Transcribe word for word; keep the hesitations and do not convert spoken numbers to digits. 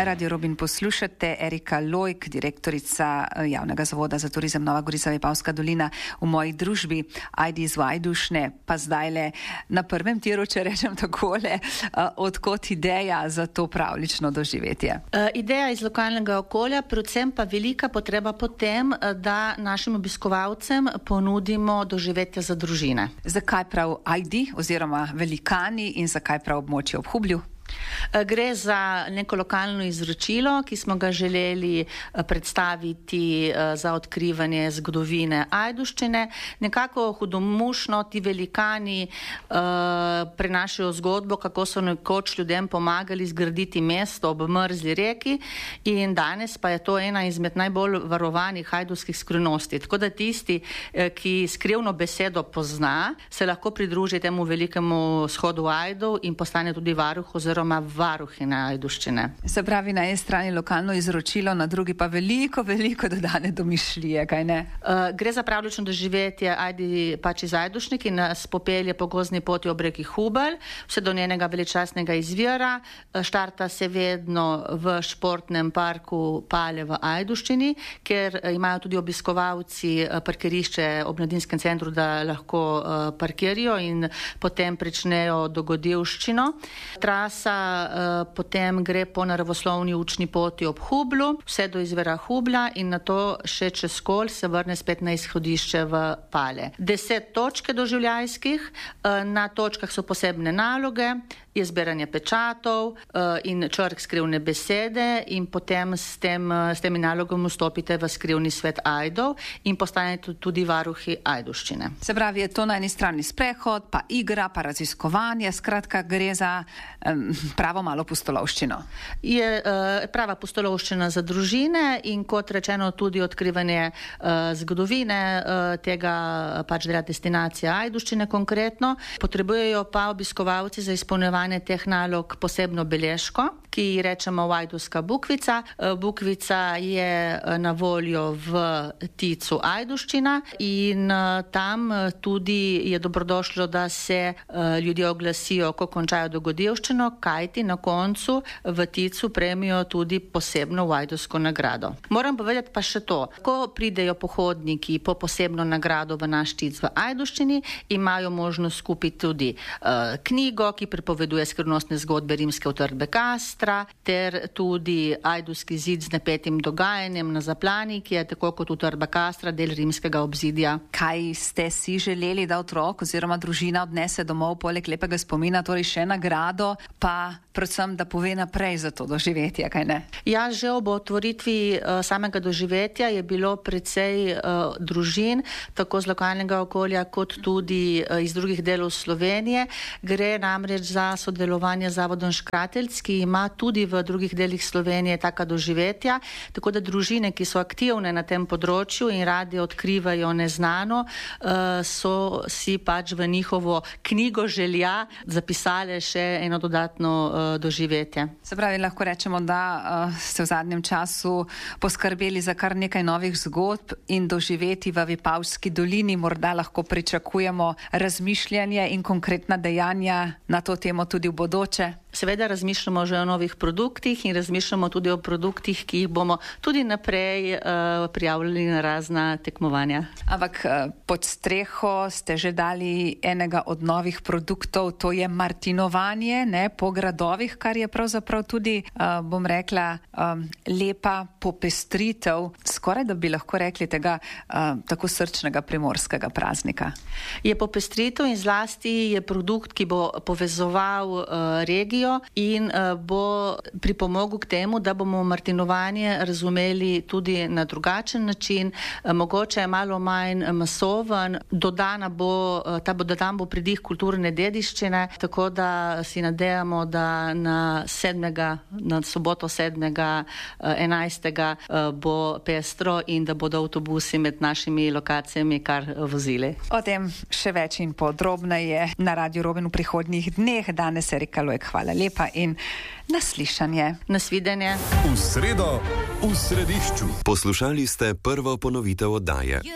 Radio Robin poslušate, Erika Lojk, direktorica Javnega zavoda za turizem Nova Gorica Vipavska dolina v moji družbi, Ajdi iz Vajdušne, pa zdajle na prvem tiru, če rečem takole, odkot ideja za to pravlično doživetje? Ideja iz lokalnega okolja, predvsem pa velika potreba po tem, da našim obiskovalcem ponudimo doživetje za družine. Zakaj prav Ajdi oziroma Velikani in zakaj prav območje ob Hublju? Gre za neko lokalno izročilo, ki smo ga želeli predstaviti za odkrivanje zgodovine Ajdovščine. Nekako hudomušno ti velikani uh, prenašajo zgodbo, kako so nekoč ljudem pomagali zgraditi mesto ob mrzli reki, in danes pa je to ena izmed najbolj varovanih ajdovskih skrivnosti. Tako da tisti, ki skrivno besedo pozna, se lahko pridruži temu velikemu shodu Ajdov in postane tudi varuh oziroma varuhinja Ajdovščine. Se pravi, na eni strani lokalno izročilo, na drugi pa veliko, veliko dodane domišljije, kaj ne? Uh, gre za pravlično doživetje Ajdi pač iz Ajdovščine, ki nas popelje po gozdni poti ob reki Hubelj, vse do njenega veličastnega izvira. Štarta se vedno v športnem parku Pale v Ajdovščini, ker imajo tudi obiskovalci parkirišče ob mladinskem centru, da lahko uh, parkirijo in potem pričnejo dogodivščino. Trasa uh, potem gre po naravoslovni učni poti ob Hublu, vse do izvira Hubla in nato še čez Kol se vrne spet na izhodišče v Pale. Deset točke doživljajskih, uh, na točkah so posebne naloge, je zbiranje pečatov uh, in črk skrivne besede in potem s, tem, uh, s temi nalogom vstopite v skrivni svet Ajdov in postanete tudi varuhi Ajdovščine. Se pravi, je to na eni strani sprehod, pa igra, pa raziskovanje, skratka gre za um, pravo malo pustolovščino. Je uh, prava pustolovščina za družine in kot rečeno tudi odkrivanje uh, zgodovine uh, tega pač dela destinacije Ajdovščine konkretno. Potrebujejo pa obiskovalci za izpolnjevanje teh nalog posebno beležko, ki ji rečemo Ajdovska bukvica. Bukvica je na voljo v Ticu Ajdovščina in tam tudi je dobrodošlo, da se ljudje oglasijo, ko končajo dogodivščino, kajti na koncu v Ticu prejmejo tudi posebno Ajdovsko nagrado. Moram povedati pa še to, ko pridejo pohodniki po posebno nagrado v naš Tic v Ajdovščini, imajo možnost kupiti tudi uh, knjigo, ki pripoveduje skrivnostne zgodbe rimske utrdbe Kastra, ter tudi Ajdovski zid z napetim dogajanjem na Zaplani, ki je tako kot utrdba Kastra del rimskega obzidja. Kaj ste si želeli, da otrok oziroma družina odnese domov poleg lepega spomina, torej še nagrado, pa predvsem, da pove naprej za to doživetje, kaj ne? Ja, že ob otvoritvi uh, samega doživetja je bilo precej uh, družin, tako z lokalnega okolja, kot tudi uh, iz drugih delov Slovenije. Gre namreč za sodelovanje z Zavodom Škratelc, ki ima tudi v drugih delih Slovenije taka doživetja, tako da družine, ki so aktivne na tem področju in radi odkrivajo neznano, uh, so si pač v njihovo knjigo želja zapisale še eno dodatno uh, doživetje. Se pravi, lahko rečemo, da uh, ste v zadnjem času poskrbeli za kar nekaj novih zgodb in doživeti v Vipavski dolini. Morda lahko pričakujemo razmišljanje in konkretna dejanja na to temo tudi v bodoče. Seveda razmišljamo že o novih produktih in razmišljamo tudi o produktih, ki jih bomo tudi naprej uh, prijavljali na razna tekmovanja. Ampak uh, pod streho ste že dali enega od novih produktov, to je martinovanje, ne, po gradovih, kar je pravzaprav tudi, uh, bom rekla, um, lepa popestritev, skoraj da bi lahko rekli tega uh, tako srčnega primorskega praznika. Je popestritev in zlasti je produkt, ki bo povezoval uh, regijo in uh, bo pripomogel k temu, da bomo martinovanje razumeli tudi na drugačen način, uh, mogoče je malo manj masoven, dodana bo, uh, ta bo dodan bo pridih kulturne dediščine, tako da si nadejamo, da na sedmega, na soboto sedmega enajstega uh, bo pestro in da bodo avtobusi med našimi lokacijami kar vozili. O tem še več in podrobneje na Radio Robin v prihodnjih dneh. Danes Erika Lojk, hvala lepa in naslišanje. Nasvidenje. V sredo v središču. Poslušali ste prvo ponovitev oddaje.